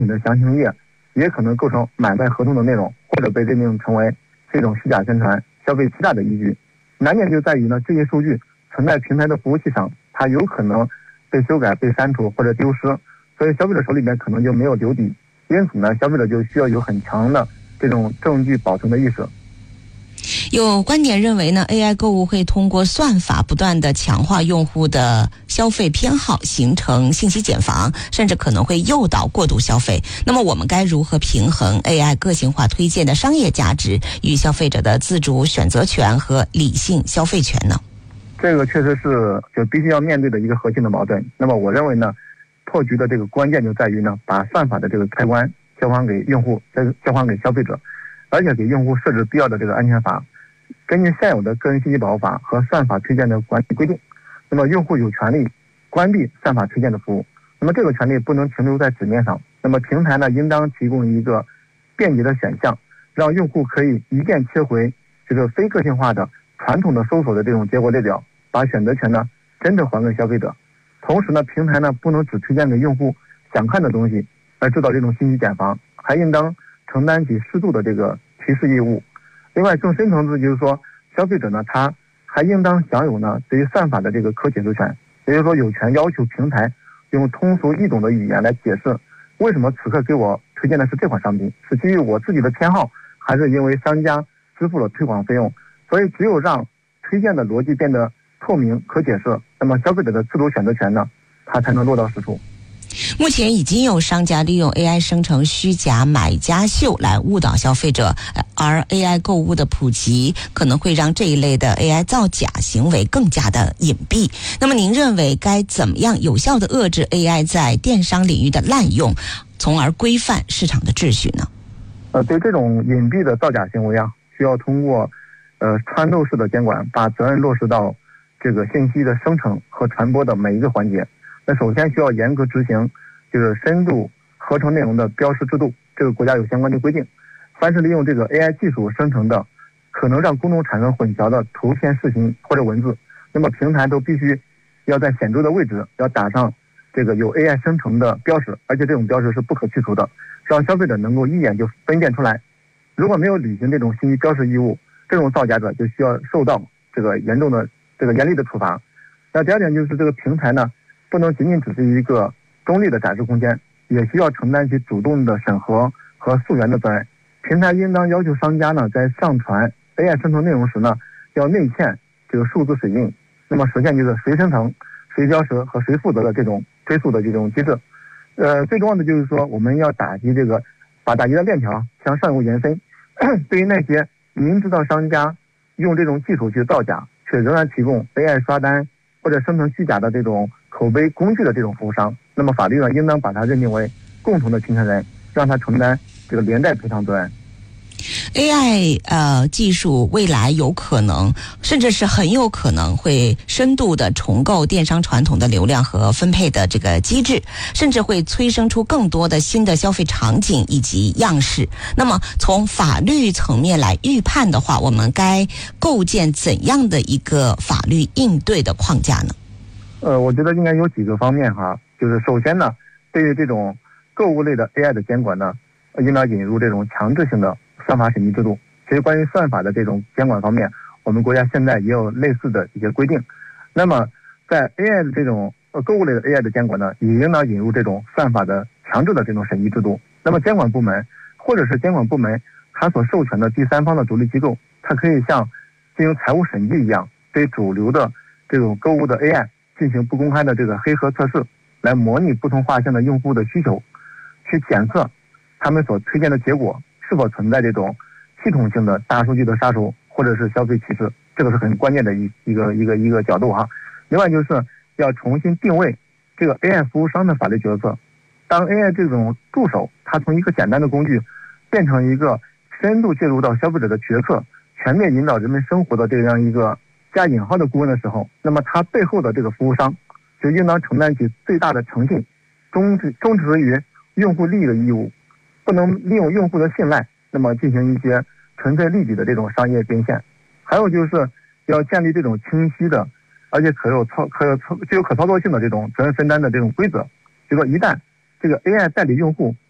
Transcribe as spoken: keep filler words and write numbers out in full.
品的详情页也可能构成买卖合同的内容，或者被认定成为这种虚假宣传、消费欺诈的依据。难点就在于呢，这些数据存在平台的服务器上，它有可能被修改、被删除或者丢失，所以消费者手里面可能就没有留底。因此呢，消费者就需要有很强的这种证据保存的意识。 有观点认为呢 ，A I 购物会通过算法不断的强化用户的消费偏好，形成信息茧房，甚至可能会诱导过度消费。那么我们该如何平衡 A I 个性化推荐的商业价值与消费者的自主选择权和理性消费权呢？ 这个确实是就必须要面对的一个核心的矛盾。那么我认为呢，破局的这个关键就在于呢，把算法的这个开关交还给用户，交还给消费者，而且给用户设置必要的这个安全阀。根据现有的个人信息保护法和算法推荐的管理规定，那么用户有权利关闭算法推荐的服务。那么这个权利不能停留在纸面上。那么平台呢，应当提供一个便捷的选项，让用户可以一键切回这个非个性化的传统的搜索的这种结果列表，把选择权呢真正还给消费者。同时呢，平台呢不能只推荐给用户想看的东西，而制造这种信息茧房，还应当承担起适度的这个提示义务。另外更深层次就是说，消费者呢他还应当享有呢对于算法的这个可解释权，也就是说有权要求平台用通俗易懂的语言来解释为什么此刻给我推荐的是这款商品，是基于我自己的偏好，还是因为商家支付了推广费用。所以只有让推荐的逻辑变得透明可解释，那么消费者的自主选择权呢它才能落到实处。 目前已经有商家利用 A I 生成虚假买家秀来误导消费者，而 A I 购物的普及可能会让这一类的 A I 造假行为更加的隐蔽。那么您认为该怎么样有效的遏制 A I 在电商领域的滥用，从而规范市场的秩序呢？ 呃，对这种隐蔽的造假行为啊，需要通过呃穿透式的监管，把责任落实到这个信息的生成和传播的每一个环节。那首先需要严格执行就是深度合成内容的标识制度，这个国家有相关的规定。凡是利用这个 A I 技术生成的可能让公众产生混淆的图片、视频或者文字，那么平台都必须要在显著的位置要打上这个有 A I 生成的标识，而且这种标识是不可去除的，让消费者能够一眼就分辨出来。如果没有履行这种信息标识义务，这种造假者就需要受到这个严重的这个严厉的处罚。那第二点就是这个平台呢不能仅仅只是一个中立的展示空间，也需要承担起主动的审核和溯源的责任。平台应当要求商家呢，在上传 A I 生成内容时呢，要内嵌这个数字水印，那么实现就是谁生成、谁标识和谁负责的这种追溯的这种机制。呃，最重要的就是说，我们要打击这个，把打击的链条向上游延伸。对于那些明知道商家用这种技术去造假，却仍然提供 A I 刷单或者生成虚假的这种口碑工具的这种服务商，那么法律呢应当把它认定为共同的侵权人，让他承担这个连带赔偿责任。 A I 呃技术未来有可能，甚至是很有可能会深度的重构电商传统的流量和分配的这个机制，甚至会催生出更多的新的消费场景以及样式。那么从法律层面来预判的话，我们该构建怎样的一个法律应对的框架呢？ 呃，我觉得应该有几个方面哈，就是首先呢，对于这种购物类的 A I 的监管呢，应当引入这种强制性的算法审计制度。其实关于算法的这种监管方面，我们国家现在也有类似的一些规定。那么在 A I 的这种呃购物类的 A I 的监管呢，也应当引入这种算法的强制的这种审计制度。那么监管部门或者是监管部门它所授权的第三方的独立机构，它可以像进行财务审计一样，对主流的这种购物的 A I进行不公开的这个黑盒测试，来模拟不同画像的用户的需求，去检测他们所推荐的结果是否存在这种系统性的大数据的杀熟或者是消费歧视，这个是很关键的一一个一个一个角度哈。另外就是要重新定位这个 A I 服务商的法律角色。当 A I 这种助手它从一个简单的工具变成一个深度介入到消费者的决策，全面引导人们生活的这样一个加引号的顾问的时候，那么它背后的这个服务商就应当承担起最大的诚信，忠执忠执于用户利益的义务，不能利用用户的信赖，那么进行一些纯粹利己的这种商业变现。还有就是要建立这种清晰的，而且可有操可有操具有可操作性的这种责任分担的这种规则。就说一旦这个 A I 代理用户